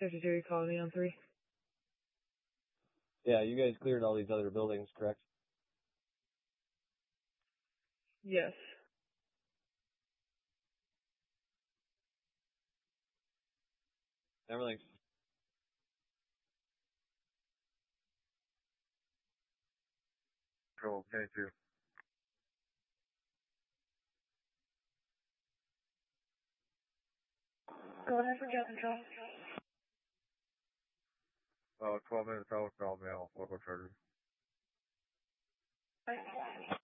52, you calling me on 3? Yeah, you guys cleared all these other buildings, correct? Yes. Everything's Control, K2. Go ahead for jet control. 12 minutes out, call me out, local charger. Right.